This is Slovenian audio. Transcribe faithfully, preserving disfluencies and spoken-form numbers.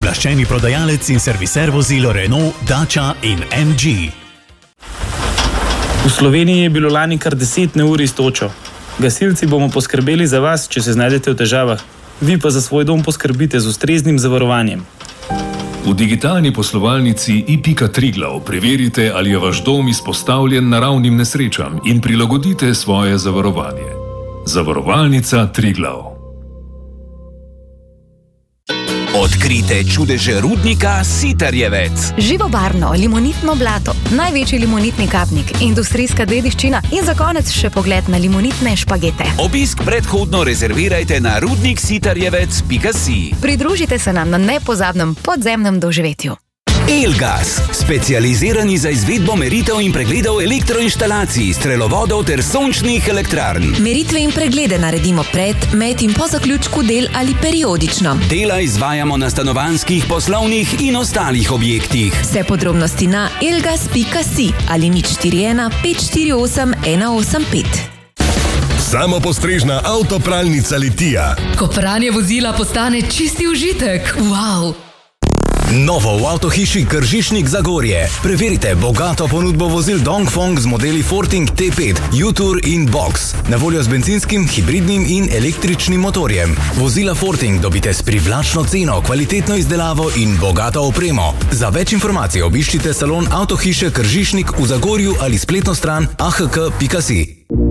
pooblaščeni prodajalec in serviser vozil Renault, Dacia in M G. V Sloveniji je bilo lani kar deset neurij s točo. Gasilci bomo poskrbeli za vas, če se znajdete v težavah. Vi pa za svoj dom poskrbite z ustreznim zavarovanjem. V digitalni poslovalnici i pika Triglav preverite, ali je vaš dom izpostavljen naravnim nesrečam in prilagodite svoje zavarovanje. Zavarovalnica Triglav. Odkrite čudeže rudnika Sitarjevec. Živobarno limonitno blato, največji limonitni kapnik, industrijska dediščina in za konec še pogled na limonitne špagete. Obisk predhodno rezervirajte na rudnik sitarjevec pika si. Pridružite se nam na nepozabnem podzemnem doživetju. Elgas, specializirani za izvedbo meritev in pregledov elektroinštalacij, strelovodov ter sončnih elektrarn. Meritve in preglede naredimo pred, med in po zaključku del ali periodično. Dela izvajamo na stanovanjskih, poslovnih in ostalih objektih. Vse podrobnosti na elgas pika si ali nič štiri ena pet štiri osem ena osem pet. Samopostrežna avtopralnica Litija. Ko pranje vozila postane čisti užitek. Wow! Novo v avtohiši Kržišnik Zagorje. Preverite bogato ponudbo vozil Dongfeng z modeli Forting T pet, U-Tour in Box. Na voljo z benzinskim, hibridnim in električnim motorjem. Vozila Forting dobite s privlačno ceno, kvalitetno izdelavo in bogato opremo. Za več informacij obiščite salon avtohiše Kržišnik v Zagorju ali spletno stran a h k pika si.